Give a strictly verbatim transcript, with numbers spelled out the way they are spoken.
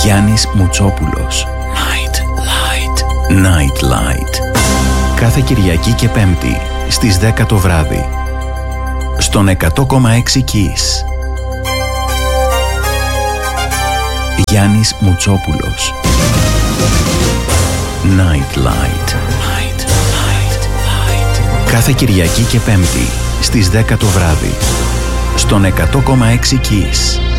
Γιάννης Μουτσόπουλος. Night Light. Night Light. Κάθε Κυριακή και Πέμπτη στις δέκα το βράδυ. Στον εκατό κόμμα έξι Kiss. Γιάννης Μουτσόπουλος. Night Light. Night Light. Light. Κάθε Κυριακή και Πέμπτη στις δέκα το βράδυ. Στον εκατό κόμμα έξι Kiss.